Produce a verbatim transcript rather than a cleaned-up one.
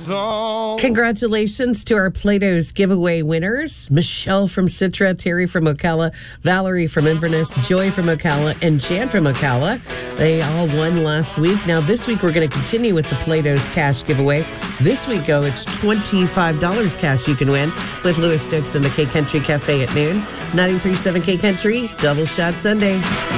song. Congratulations to our Plato's giveaway winners. Michelle from Citra, Terry from Ocala, Valerie from Inverness, Joy from Ocala, and Jan from Ocala. They all won last week. Now this week we're going to continue with the Plato's cash giveaway. This week, go, it's twenty-five dollars cash you can win with Louis Stokes in the K Country Cafe at noon. ninety-three point seven K Country, Double Shot Sunday.